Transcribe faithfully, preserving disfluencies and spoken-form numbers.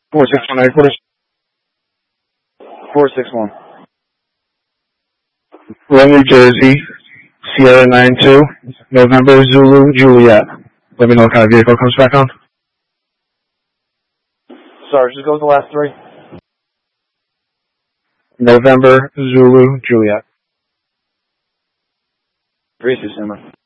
four six one headquarters. four six one. Rome, New Jersey, Sierra nine two, November Zulu Juliet. Let me know what kind of vehicle comes back on. Sorry, just go with the last three. November Zulu Juliet. three two, Simmer.